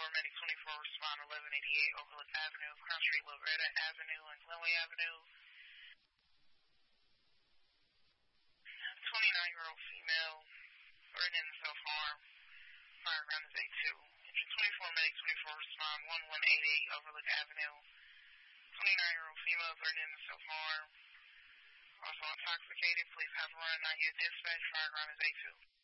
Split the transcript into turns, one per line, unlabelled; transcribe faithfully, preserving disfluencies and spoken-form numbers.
medic twenty-four, respond eleven eighty-eight Overlook Avenue, Crown Street, Loretta Avenue, and Glenway Avenue. twenty-nine-year-old female, written in self-harm. Fireground is A two. Engine twenty-four, medic twenty-four, respond eleven eighty-eight Overlook Avenue. twenty-nine-year-old female, written in self-harm. Also intoxicated, please have a run, not yet dispatch. Fireground is A two.